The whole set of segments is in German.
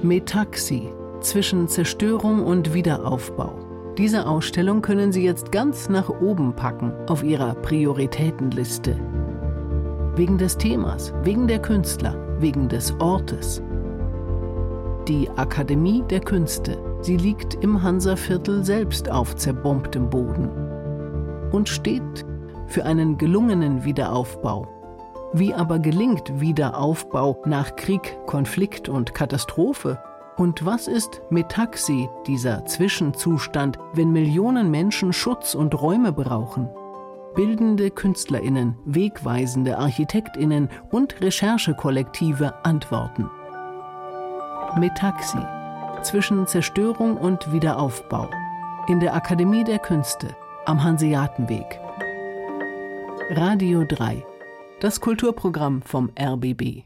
Metaxi zwischen Zerstörung und Wiederaufbau. Diese Ausstellung können Sie jetzt ganz nach oben packen auf Ihrer Prioritätenliste. Wegen des Themas, wegen der Künstler, wegen des Ortes. Die Akademie der Künste. Sie liegt im Hansaviertel selbst auf zerbombtem Boden und steht für einen gelungenen Wiederaufbau. Wie aber gelingt Wiederaufbau nach Krieg, Konflikt und Katastrophe? Und was ist Metaxi, dieser Zwischenzustand, wenn Millionen Menschen Schutz und Räume brauchen? Bildende KünstlerInnen, wegweisende ArchitektInnen und Recherchekollektive antworten. Metaxi zwischen Zerstörung und Wiederaufbau in der Akademie der Künste am Hanseatenweg. Radio 3, das Kulturprogramm vom RBB.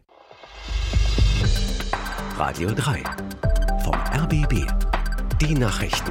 Radio 3 vom RBB. Die Nachrichten.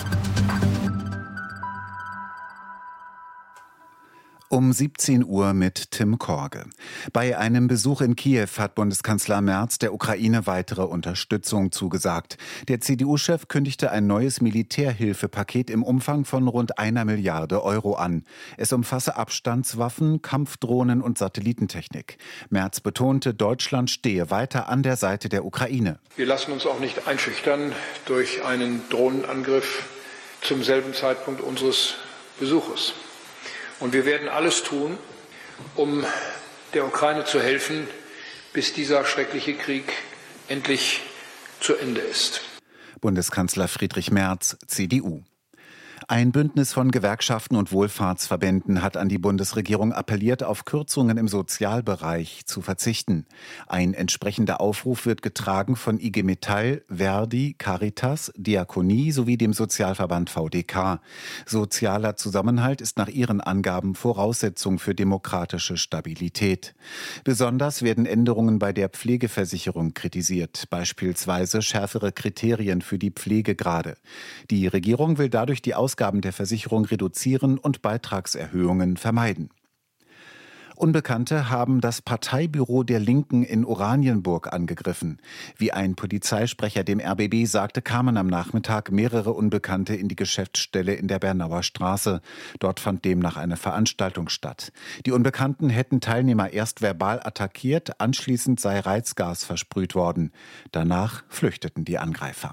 Um 17 Uhr mit Tim Korge. Bei einem Besuch in Kiew hat Bundeskanzler Merz der Ukraine weitere Unterstützung zugesagt. Der CDU-Chef kündigte ein neues Militärhilfepaket im Umfang von rund 1 Milliarde Euro an. Es umfasse Abstandswaffen, Kampfdrohnen und Satellitentechnik. Merz betonte, Deutschland stehe weiter an der Seite der Ukraine. Wir lassen uns auch nicht einschüchtern durch einen Drohnenangriff zum selben Zeitpunkt unseres Besuches. Und wir werden alles tun, um der Ukraine zu helfen, bis dieser schreckliche Krieg endlich zu Ende ist. Bundeskanzler Friedrich Merz, CDU. Ein Bündnis von Gewerkschaften und Wohlfahrtsverbänden hat an die Bundesregierung appelliert, auf Kürzungen im Sozialbereich zu verzichten. Ein entsprechender Aufruf wird getragen von IG Metall, Verdi, Caritas, Diakonie sowie dem Sozialverband VDK. Sozialer Zusammenhalt ist nach ihren Angaben Voraussetzung für demokratische Stabilität. Besonders werden Änderungen bei der Pflegeversicherung kritisiert, beispielsweise schärfere Kriterien für die Pflegegrade. Die Regierung will dadurch die Ausgaben der Versicherung reduzieren und Beitragserhöhungen vermeiden. Unbekannte haben das Parteibüro der Linken in Oranienburg angegriffen. Wie ein Polizeisprecher dem RBB sagte, kamen am Nachmittag mehrere Unbekannte in die Geschäftsstelle in der Bernauer Straße. Dort fand demnach eine Veranstaltung statt. Die Unbekannten hätten Teilnehmer erst verbal attackiert, anschließend sei Reizgas versprüht worden. Danach flüchteten die Angreifer.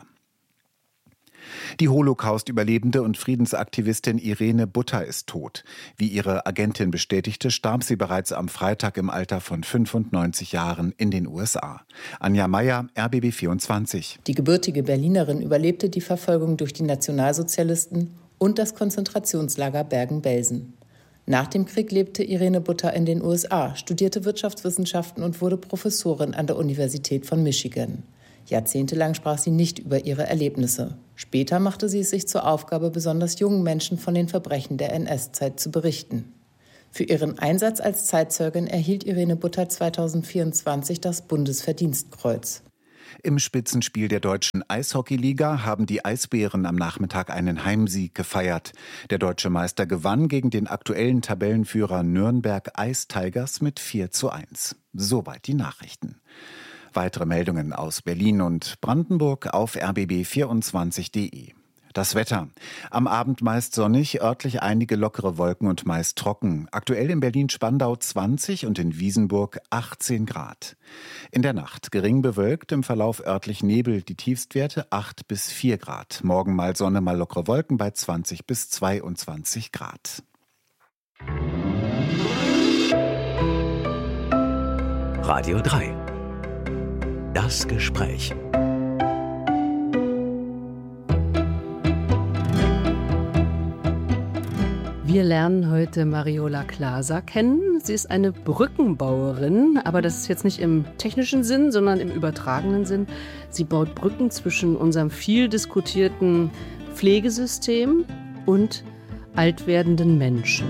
Die Holocaust-Überlebende und Friedensaktivistin Irene Butter ist tot. Wie ihre Agentin bestätigte, starb sie bereits am Freitag im Alter von 95 Jahren in den USA. Anja Meier, RBB 24. Die gebürtige Berlinerin überlebte die Verfolgung durch die Nationalsozialisten und das Konzentrationslager Bergen-Belsen. Nach dem Krieg lebte Irene Butter in den USA, studierte Wirtschaftswissenschaften und wurde Professorin an der Universität von Michigan. Jahrzehntelang sprach sie nicht über ihre Erlebnisse. Später machte sie es sich zur Aufgabe, besonders jungen Menschen von den Verbrechen der NS-Zeit zu berichten. Für ihren Einsatz als Zeitzeugin erhielt Irene Butter 2024 das Bundesverdienstkreuz. Im Spitzenspiel der deutschen Eishockeyliga haben die Eisbären am Nachmittag einen Heimsieg gefeiert. Der deutsche Meister gewann gegen den aktuellen Tabellenführer Nürnberg Ice Tigers mit 4:1. Soweit die Nachrichten. Weitere Meldungen aus Berlin und Brandenburg auf rbb24.de. Das Wetter. Am Abend meist sonnig, örtlich einige lockere Wolken und meist trocken. Aktuell in Berlin-Spandau 20 und in Wiesenburg 18 Grad. In der Nacht gering bewölkt, im Verlauf örtlich Nebel, die Tiefstwerte 8 bis 4 Grad. Morgen mal Sonne, mal lockere Wolken bei 20 bis 22 Grad. Radio 3. Das Gespräch. Wir lernen heute Mariola Klaser kennen. Sie ist eine Brückenbauerin, aber das ist jetzt nicht im technischen Sinn, sondern im übertragenen Sinn. Sie baut Brücken zwischen unserem viel diskutierten Pflegesystem und alt werdenden Menschen.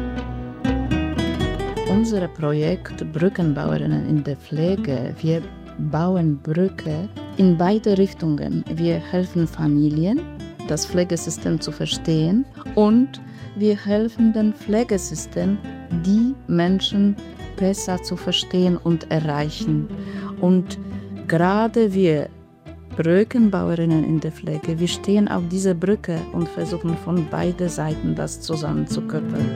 Unser Projekt Brückenbauerinnen in der Pflege, wir bauen Brücke in beide Richtungen. Wir helfen Familien, das Pflegesystem zu verstehen, und wir helfen dem Pflegesystem, die Menschen besser zu verstehen und erreichen. Und gerade wir Brückenbauerinnen in der Pflege, wir stehen auf dieser Brücke und versuchen von beiden Seiten das zusammenzukoppeln.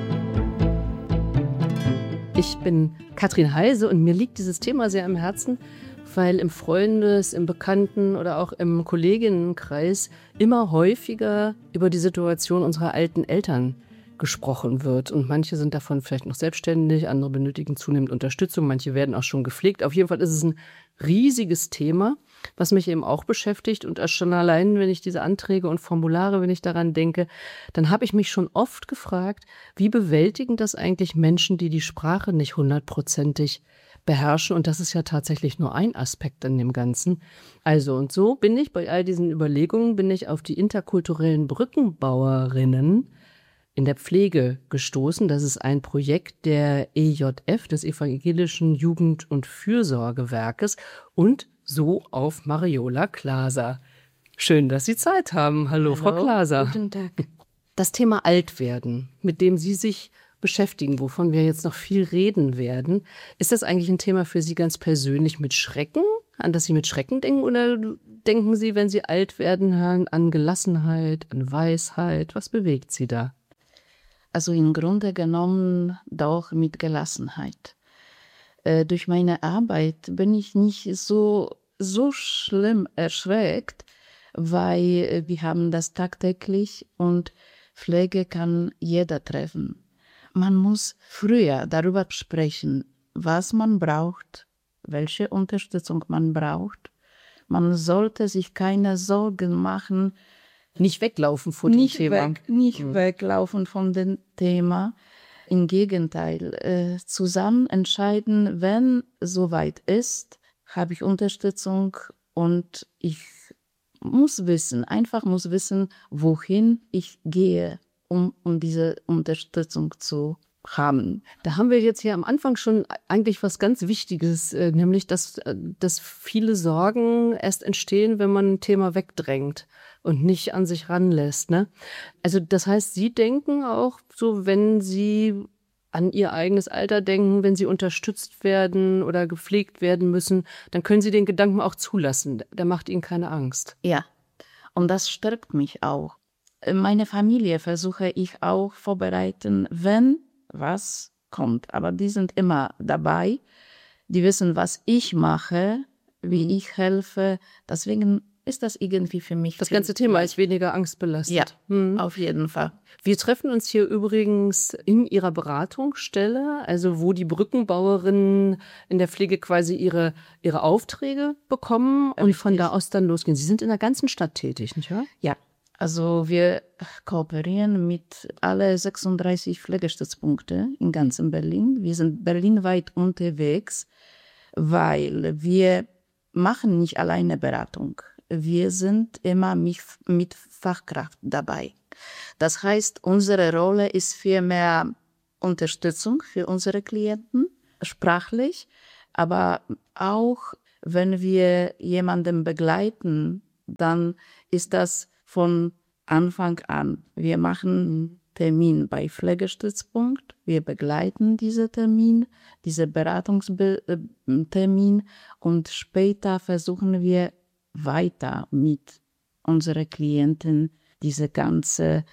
Ich bin Katrin Heise und mir liegt dieses Thema sehr am Herzen, weil im Freundes-, im Bekannten- oder auch im Kolleginnenkreis immer häufiger über die Situation unserer alten Eltern gesprochen wird. Und manche sind davon vielleicht noch selbstständig, andere benötigen zunehmend Unterstützung, manche werden auch schon gepflegt. Auf jeden Fall ist es ein riesiges Thema, was mich eben auch beschäftigt. Und schon allein, wenn ich diese Anträge und Formulare, wenn ich daran denke, dann habe ich mich schon oft gefragt, wie bewältigen das eigentlich Menschen, die die Sprache nicht 100%ig beherrschen? Und das ist ja tatsächlich nur ein Aspekt an dem Ganzen. Also und so bin ich bei all diesen Überlegungen, bin ich auf die interkulturellen Brückenbauerinnen in der Pflege gestoßen. Das ist ein Projekt der EJF, des Evangelischen Jugend- und Fürsorgewerkes, und so auf Mariola Klaser. Schön, dass Sie Zeit haben. Hallo, Frau Klaser. Guten Tag. Das Thema Altwerden, mit dem Sie sich beschäftigen, wovon wir jetzt noch viel reden werden, ist das eigentlich ein Thema für Sie ganz persönlich mit Schrecken, an das Sie mit Schrecken denken, oder denken Sie, wenn Sie alt werden hören, an Gelassenheit, an Weisheit? Was bewegt Sie da? Also im Grunde genommen doch mit Gelassenheit. Durch meine Arbeit bin ich nicht so schlimm erschreckt, weil wir haben das tagtäglich und Pflege kann jeder treffen. Man muss früher darüber sprechen, was man braucht, welche Unterstützung man braucht. Man sollte sich keine Sorgen machen, nicht weglaufen von dem Thema. Nicht weglaufen von dem Thema. Im Gegenteil, zusammen entscheiden, wenn soweit ist, habe ich Unterstützung und ich muss wissen, wohin ich gehe, um diese Unterstützung zu haben. Da haben wir jetzt hier am Anfang schon eigentlich was ganz Wichtiges, nämlich, dass viele Sorgen erst entstehen, wenn man ein Thema wegdrängt und nicht an sich ranlässt, ne? Also das heißt, Sie denken auch so, wenn Sie an Ihr eigenes Alter denken, wenn Sie unterstützt werden oder gepflegt werden müssen, dann können Sie den Gedanken auch zulassen. Der macht Ihnen keine Angst. Ja, und das stärkt mich auch. Meine Familie versuche ich auch vorbereiten, wenn was kommt. Aber die sind immer dabei. Die wissen, was ich mache, wie ich helfe. Deswegen ist das irgendwie für mich. Das ganze Thema ist weniger angstbelastet. Ja, auf jeden Fall. Wir treffen uns hier übrigens in Ihrer Beratungsstelle, also wo die Brückenbauerinnen in der Pflege quasi ihre Aufträge bekommen und von da aus dann losgehen. Sie sind in der ganzen Stadt tätig, nicht wahr? Ja. Also wir kooperieren mit alle 36 Pflegestützpunkte in ganzem Berlin. Wir sind berlinweit unterwegs, weil wir machen nicht alleine Beratung. Wir sind immer mit Fachkraft dabei. Das heißt, unsere Rolle ist viel mehr Unterstützung für unsere Klienten, sprachlich, aber auch wenn wir jemanden begleiten, dann ist das von Anfang an. Wir machen Termin bei Pflegestützpunkt, wir begleiten diesen Termin, diesen Beratungstermin und später versuchen wir weiter mit unseren Klienten diese ganze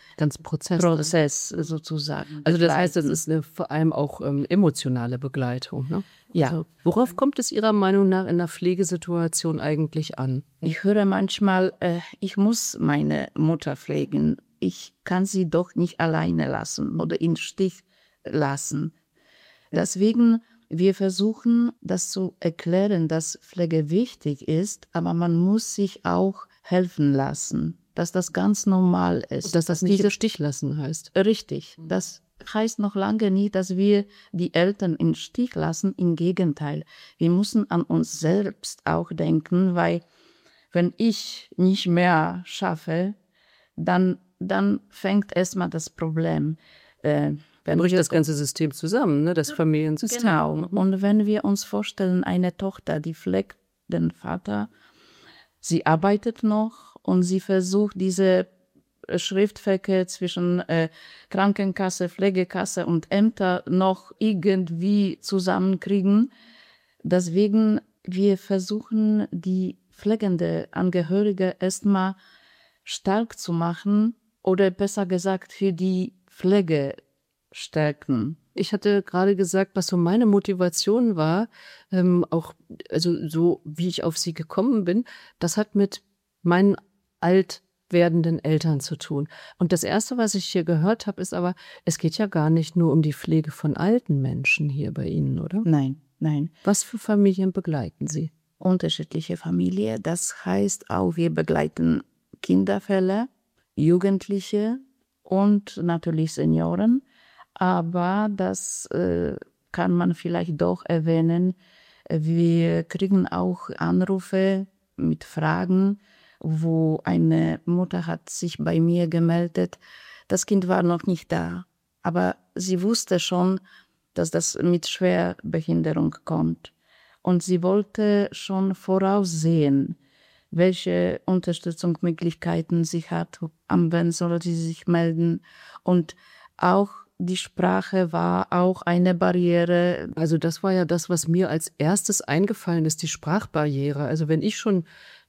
Prozess sozusagen. Also das heißt, das ist vor allem auch emotionale Begleitung, ne? Ja. Also, worauf kommt es Ihrer Meinung nach in der Pflegesituation eigentlich an? Ich höre manchmal, ich muss meine Mutter pflegen. Ich kann sie doch nicht alleine lassen oder im Stich lassen. Deswegen, wir versuchen, das zu erklären, dass Pflege wichtig ist, aber man muss sich auch helfen lassen, dass das ganz normal ist. Dass das nicht im Stich lassen heißt. Richtig. Das heißt noch lange nicht, dass wir die Eltern im Stich lassen. Im Gegenteil. Wir müssen an uns selbst auch denken, weil wenn ich nicht mehr schaffe, dann fängt erstmal das Problem. Dann bricht das ganze System zusammen, ne? Das Familiensystem. Genau. Und wenn wir uns vorstellen, eine Tochter, die pflegt den Vater, sie arbeitet noch und sie versucht, diese Schriftverkehr zwischen Krankenkasse, Pflegekasse und Ämter noch irgendwie zusammenkriegen. Deswegen, wir versuchen, die pflegende Angehörige erstmal stark zu machen oder besser gesagt für die Pflege stärken. Ich hatte gerade gesagt, was so meine Motivation war, auch also so wie ich auf sie gekommen bin, das hat mit meinen alt werdenden Eltern zu tun. Und das Erste, was ich hier gehört habe, ist aber, es geht ja gar nicht nur um die Pflege von alten Menschen hier bei Ihnen, oder? Nein, nein. Was für Familien begleiten Sie? Unterschiedliche Familien. Das heißt auch, wir begleiten Kinderfälle, Jugendliche und natürlich Senioren. Aber das kann man vielleicht doch erwähnen. Wir kriegen auch Anrufe mit Fragen, wo eine Mutter hat sich bei mir gemeldet. Das Kind war noch nicht da, aber sie wusste schon, dass das mit Schwerbehinderung kommt. Und sie wollte schon voraussehen, welche Unterstützungsmöglichkeiten sie hat, an wen soll sie sich melden. Und auch die Sprache war auch eine Barriere. Also das war ja das, was mir als erstes eingefallen ist, die Sprachbarriere. Also wenn ich schon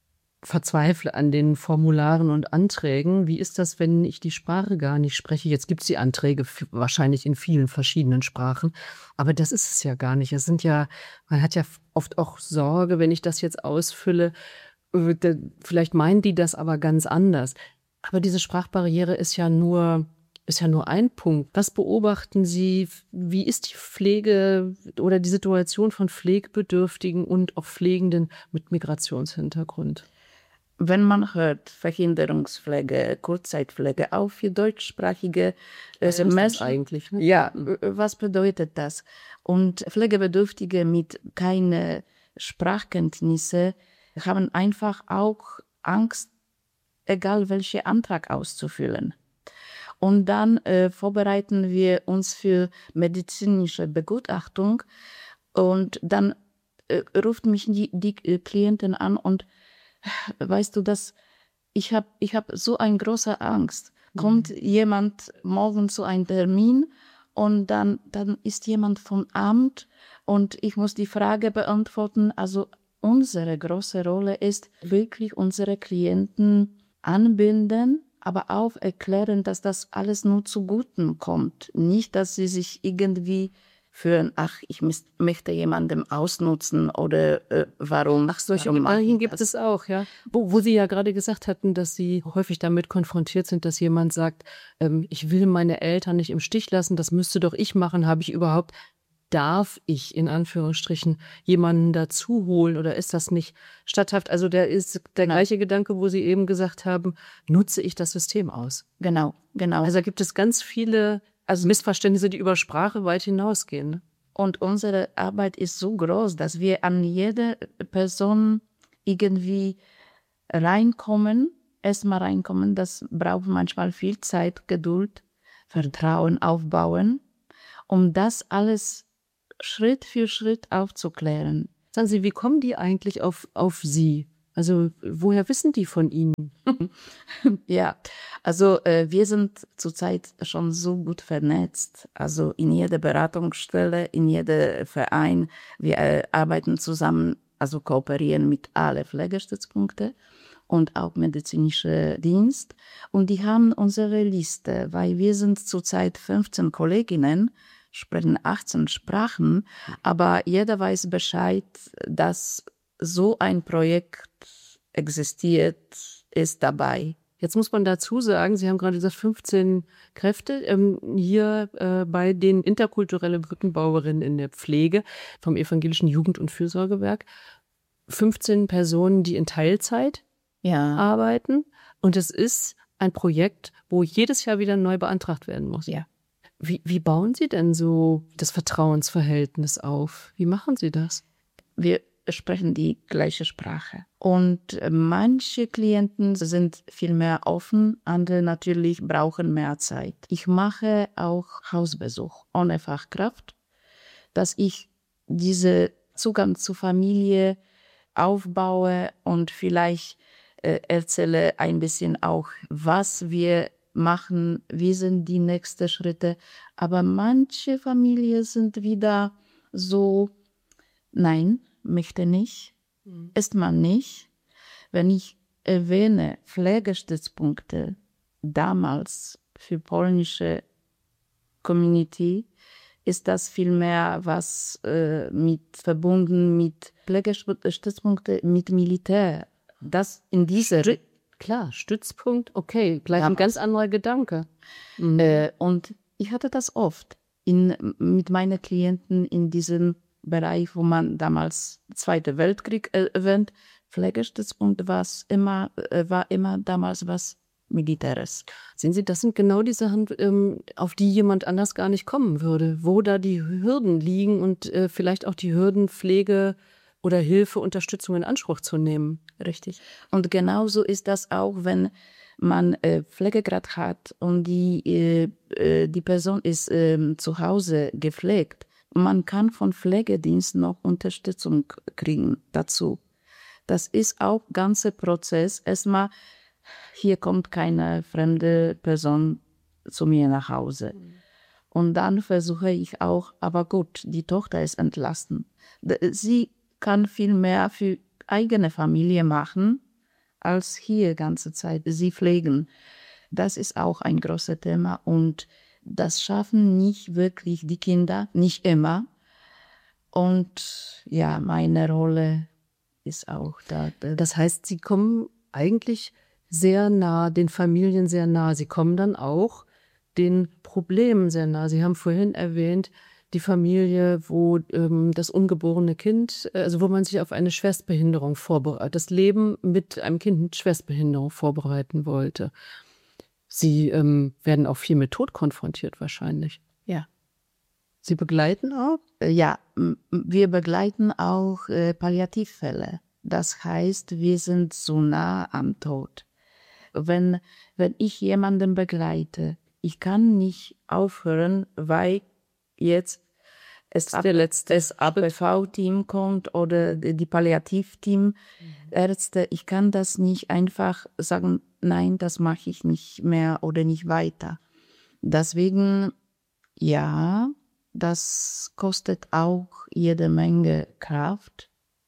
verzweifle an den Formularen und Anträgen, wie ist das, wenn ich die Sprache gar nicht spreche? Jetzt gibt es die Anträge wahrscheinlich in vielen verschiedenen Sprachen, aber das ist es ja gar nicht. Es sind ja, man hat ja oft auch Sorge, wenn ich das jetzt ausfülle, vielleicht meinen die das aber ganz anders. Aber diese Sprachbarriere ist ja nur ein Punkt. Was beobachten Sie? Wie ist die Pflege oder die Situation von Pflegebedürftigen und auch Pflegenden mit Migrationshintergrund? Wenn man hört Verhinderungspflege, Kurzzeitpflege, auch für deutschsprachige Was ist das eigentlich? Ne? Ja, was bedeutet das? Und Pflegebedürftige mit keine Sprachkenntnisse haben einfach auch Angst, egal welchen Antrag auszufüllen. Und dann vorbereiten wir uns für medizinische Begutachtung und dann ruft mich die Klientin an und weißt du, dass ich hab so eine große Angst. Kommt jemand morgen zu einem Termin und dann ist jemand vom Amt und ich muss die Frage beantworten. Also unsere große Rolle ist wirklich unsere Klienten anbinden, aber auch erklären, dass das alles nur zu Guten kommt. Nicht, dass sie sich irgendwie fühlen, ich möchte jemandem ausnutzen oder warum. Solche Gedanken gibt es auch, ja. Wo Sie ja gerade gesagt hatten, dass Sie häufig damit konfrontiert sind, dass jemand sagt, ich will meine Eltern nicht im Stich lassen, das müsste doch ich machen, darf ich in Anführungsstrichen jemanden dazu holen oder ist das nicht statthaft? Also der ist der gleiche Gedanke, wo Sie eben gesagt haben, nutze ich das System aus? Genau. Also da gibt es ganz viele Missverständnisse, die über Sprache weit hinausgehen. Ne? Und unsere Arbeit ist so groß, dass wir an jede Person irgendwie erstmal reinkommen. Das braucht manchmal viel Zeit, Geduld, Vertrauen aufbauen, um das alles Schritt für Schritt aufzuklären. Sagen Sie, wie kommen die eigentlich auf Sie? Also woher wissen die von Ihnen? Ja, also wir sind zurzeit schon so gut vernetzt. Also in jeder Beratungsstelle, in jedem Verein. Wir arbeiten zusammen, also kooperieren mit allen Pflegestützpunkten und auch medizinischer Dienst. Und die haben unsere Liste, weil wir sind zurzeit 15 Kolleginnen, sprechen 18 Sprachen, aber jeder weiß Bescheid, dass so ein Projekt existiert, ist dabei. Jetzt muss man dazu sagen, Sie haben gerade gesagt, 15 Kräfte hier bei den interkulturellen Brückenbauerinnen in der Pflege vom Evangelischen Jugend- und Fürsorgewerk. 15 Personen, die in Teilzeit arbeiten. Und es ist ein Projekt, wo jedes Jahr wieder neu beantragt werden muss. Ja. Wie bauen Sie denn so das Vertrauensverhältnis auf? Wie machen Sie das? Wir sprechen die gleiche Sprache. Und manche Klienten sind viel mehr offen, andere natürlich brauchen mehr Zeit. Ich mache auch Hausbesuch ohne Fachkraft, dass ich diesen Zugang zur Familie aufbaue und vielleicht erzähle ein bisschen auch, was wir machen, wie sind die nächsten Schritte. Aber manche Familien sind wieder so, nein, möchte nicht, ist man nicht. Wenn ich erwähne Pflegestützpunkte damals für polnische Community, ist das vielmehr was verbunden mit Pflegestützpunkte mit Militär. Das in dieser Klar, Stützpunkt, okay, gleich ein ganz anderer Gedanke. Und ich hatte das oft mit meinen Klienten in diesem Bereich, wo man damals Zweiter Weltkrieg erwähnt. Pflegestützpunkt war immer damals was Militäres. Sehen Sie, das sind genau die Sachen, auf die jemand anders gar nicht kommen würde, wo da die Hürden liegen und vielleicht auch die Hürden, Pflege oder Hilfe, Unterstützung in Anspruch zu nehmen. Richtig. Und genauso ist das auch, wenn man Pflegegrad hat und die Person ist zu Hause gepflegt. Man kann von Pflegedienst noch Unterstützung kriegen dazu. Das ist auch ein ganzer Prozess. Erstmal, hier kommt keine fremde Person zu mir nach Hause. Und dann versuche ich auch, aber gut, die Tochter ist entlassen. Sie kann viel mehr für eigene Familie machen, als hier ganze Zeit sie pflegen. Das ist auch ein großes Thema und das schaffen nicht wirklich die Kinder, nicht immer. Und ja, meine Rolle ist auch da. Das heißt, Sie kommen eigentlich sehr nah, den Familien sehr nah. Sie kommen dann auch den Problemen sehr nah. Sie haben vorhin erwähnt, die Familie, wo das ungeborene Kind, also wo man sich auf eine Schwerstbehinderung vorbereitet, das Leben mit einem Kind mit Schwerstbehinderung vorbereiten wollte. Sie werden auch viel mit Tod konfrontiert wahrscheinlich. Ja. Sie begleiten auch? Ja, wir begleiten auch Palliativfälle. Das heißt, wir sind so nah am Tod. Wenn ich jemanden begleite, ich kann nicht aufhören, weil jetzt das ABV-Team kommt oder die Palliativteam, Ärzte, ich kann das nicht einfach sagen, nein, das mache ich nicht mehr oder nicht weiter. Deswegen, ja, das kostet auch jede Menge Kraft.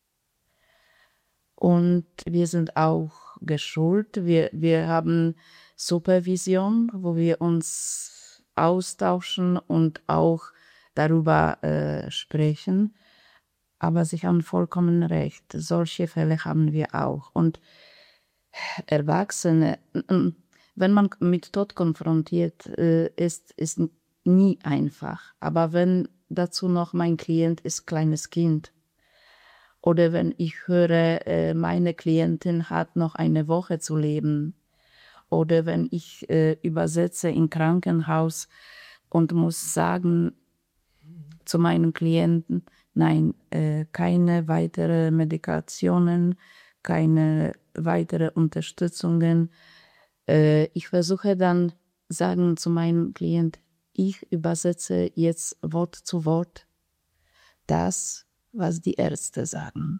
Und wir sind auch geschult. Wir haben Supervision, wo wir uns austauschen und auch darüber sprechen. Aber Sie haben vollkommen recht. Solche Fälle haben wir auch. Und Erwachsene, wenn man mit Tod konfrontiert ist nie einfach. Aber wenn dazu noch mein Klient ist kleines Kind oder wenn ich höre, meine Klientin hat noch eine Woche zu leben oder wenn ich übersetze im Krankenhaus und muss sagen zu meinen Klienten, nein, keine weitere Medikationen, keine weitere Unterstützungen. Ich versuche dann sagen zu meinem Klient, ich übersetze jetzt Wort zu Wort das, was die Ärzte sagen.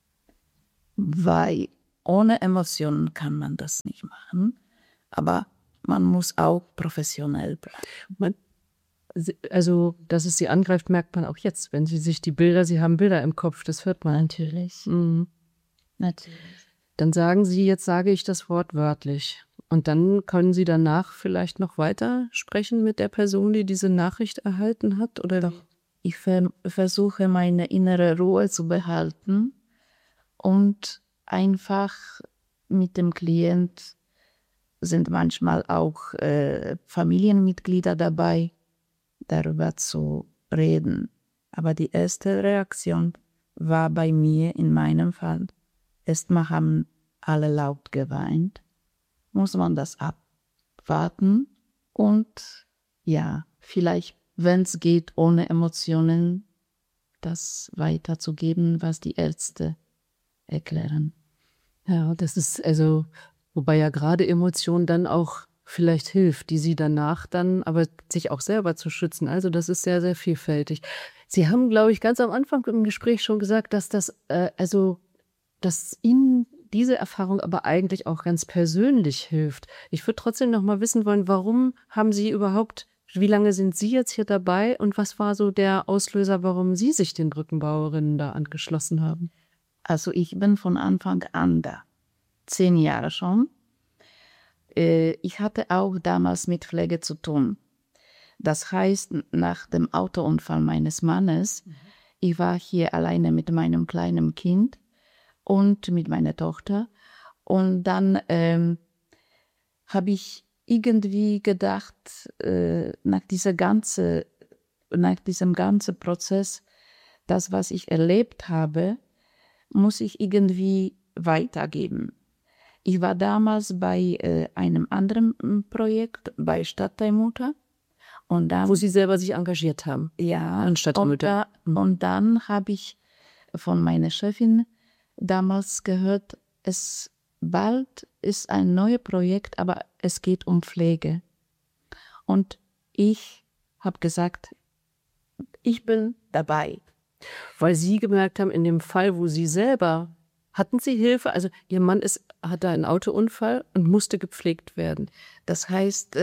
Weil ohne Emotionen kann man das nicht machen, aber man muss auch professionell bleiben. Also, dass es Sie angreift, merkt man auch jetzt, wenn Sie sich Sie haben Bilder im Kopf, das hört man. Natürlich. Natürlich. Dann sagen Sie, jetzt sage ich das Wort wörtlich. Und dann können Sie danach vielleicht noch weiter sprechen mit der Person, die diese Nachricht erhalten hat? Oder doch? Ich versuche, meine innere Ruhe zu behalten und einfach mit dem Klient sind manchmal auch Familienmitglieder dabei, darüber zu reden. Aber die erste Reaktion war bei mir in meinem Fall, erstmal haben alle laut geweint. Muss man das abwarten und ja, vielleicht, wenn es geht, ohne Emotionen, das weiterzugeben, was die Ärzte erklären. Ja, das ist also, wobei ja gerade Emotion dann auch vielleicht hilft, die Sie danach dann, aber sich auch selber zu schützen. Also das ist sehr, sehr vielfältig. Sie haben, glaube ich, ganz am Anfang im Gespräch schon gesagt, dass dass Ihnen diese Erfahrung aber eigentlich auch ganz persönlich hilft. Ich würde trotzdem noch mal wissen wollen, warum haben Sie überhaupt, wie lange sind Sie jetzt hier dabei und was war so der Auslöser, warum Sie sich den Brückenbauerinnen da angeschlossen haben? Also ich bin von Anfang an da. 10 Jahre schon. Ich hatte auch damals mit Pflege zu tun. Das heißt, nach dem Autounfall meines Mannes, ich war hier alleine mit meinem kleinen Kind und mit meiner Tochter. Und dann habe ich irgendwie gedacht, nach diesem ganzen Prozess, das, was ich erlebt habe, muss ich irgendwie weitergeben. Ich war damals bei einem anderen Projekt, bei Stadtteilmutter. Und dann, wo Sie selber sich engagiert haben. Ja. An Stadtteilmutter. Und dann habe ich von meiner Chefin damals gehört, bald ist ein neues Projekt, aber es geht um Pflege. Und ich habe gesagt, ich bin dabei. Weil Sie gemerkt haben, in dem Fall, wo Sie selber, hatten Sie Hilfe? Also Ihr Mann hatte einen Autounfall und musste gepflegt werden. Das heißt,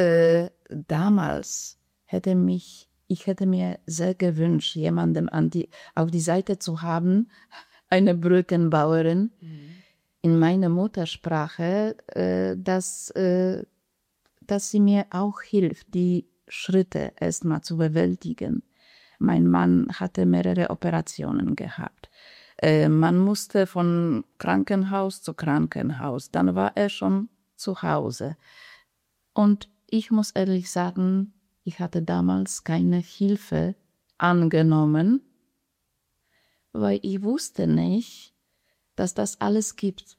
damals ich hätte mir sehr gewünscht, jemanden auf die Seite zu haben, eine Brückenbauerin, in meiner Muttersprache, dass sie mir auch hilft, die Schritte erstmal zu bewältigen. Mein Mann hatte mehrere Operationen gehabt. Man musste von Krankenhaus zu Krankenhaus. Dann war er schon zu Hause. Und ich muss ehrlich sagen, ich hatte damals keine Hilfe angenommen, weil ich wusste nicht, dass das alles gibt.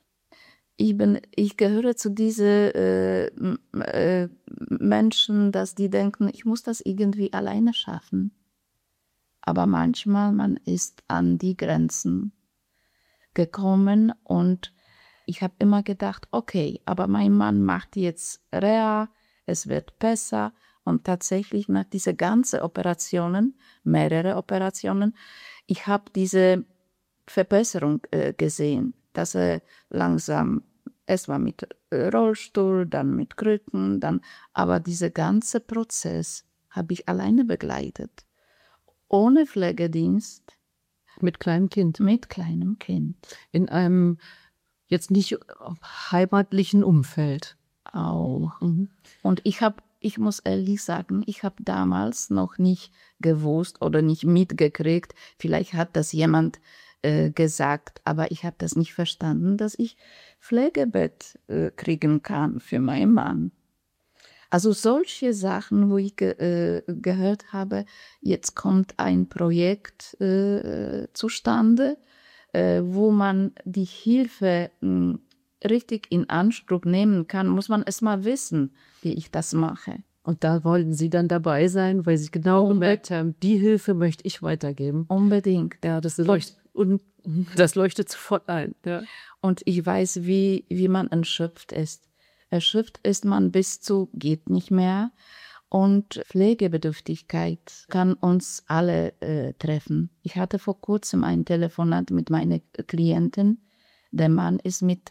Ich gehöre zu diesen Menschen, dass die denken, ich muss das irgendwie alleine schaffen. Aber manchmal, man ist an die Grenzen gekommen und ich habe immer gedacht, okay, aber mein Mann macht jetzt Reha, es wird besser. Und tatsächlich nach diesen ganzen Operationen, mehrere Operationen, ich habe diese Verbesserung gesehen, dass er langsam, es war mit Rollstuhl, dann mit Krücken, aber dieser ganze Prozess habe ich alleine begleitet. Ohne Pflegedienst. Mit kleinem Kind. Mit kleinem Kind. In einem jetzt nicht heimatlichen Umfeld. Auch. Und ich muss ehrlich sagen, ich habe damals noch nicht gewusst oder nicht mitgekriegt, vielleicht hat das jemand gesagt, aber ich habe das nicht verstanden, dass ich Pflegebett kriegen kann für meinen Mann. Also solche Sachen, wo ich gehört habe, jetzt kommt ein Projekt zustande, wo man die Hilfe richtig in Anspruch nehmen kann, muss man erst mal wissen, wie ich das mache. Und da wollten Sie dann dabei sein, weil Sie genau gemerkt haben, die Hilfe möchte ich weitergeben. Unbedingt. Ja, das leuchtet sofort ein. Ja. Und ich weiß, wie man erschöpft ist. Erschöpft ist man bis zu geht nicht mehr. Und Pflegebedürftigkeit kann uns alle treffen. Ich hatte vor kurzem ein Telefonat mit meiner Klientin. Der Mann ist mit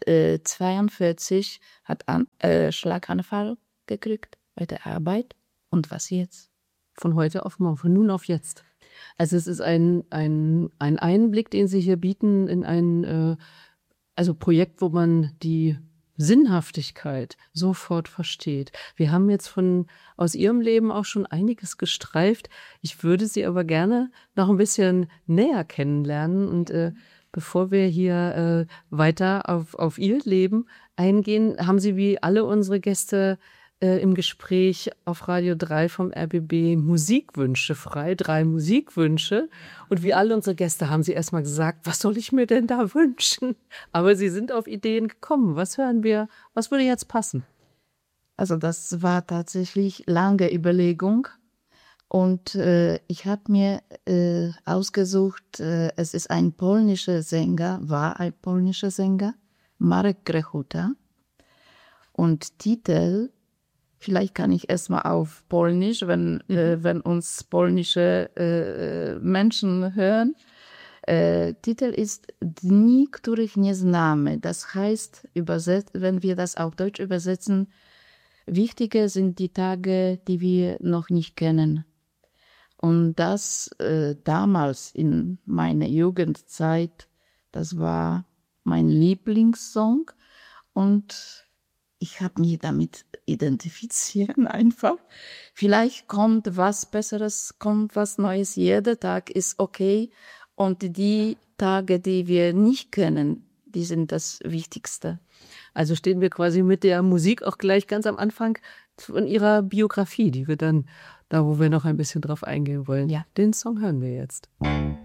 42, hat Schlaganfall gekriegt bei der Arbeit. Und was jetzt? Von heute auf morgen, von nun auf jetzt. Also es ist ein Einblick, den Sie hier bieten in ein Projekt, wo man die Sinnhaftigkeit sofort versteht. Wir haben jetzt aus Ihrem Leben auch schon einiges gestreift. Ich würde Sie aber gerne noch ein bisschen näher kennenlernen und bevor wir hier weiter auf Ihr Leben eingehen, haben Sie wie alle unsere Gäste im Gespräch auf Radio 3 vom RBB Musikwünsche frei, 3 Musikwünsche. Und wie alle unsere Gäste haben Sie erstmal gesagt, was soll ich mir denn da wünschen? Aber Sie sind auf Ideen gekommen. Was hören wir? Was würde jetzt passen? Also das war tatsächlich lange Überlegung. Und ich habe mir ausgesucht, es ist ein polnischer Sänger, Marek Grechuta. Und Titel, vielleicht kann ich erstmal auf Polnisch, wenn uns polnische Menschen hören. Titel ist Dni, których nie znamy. Das heißt, wenn wir das auf Deutsch übersetzen, wichtige sind die Tage, die wir noch nicht kennen. Und das damals in meiner Jugendzeit, das war mein Lieblingssong. und ich habe mich damit identifiziert einfach. Vielleicht kommt was Besseres, kommt was Neues. Jeder Tag ist okay. Und die Tage, die wir nicht können, die sind das Wichtigste. Also stehen wir quasi mit der Musik auch gleich ganz am Anfang von Ihrer Biografie, die wir dann, da wo wir noch ein bisschen drauf eingehen wollen. Ja. Den Song hören wir jetzt.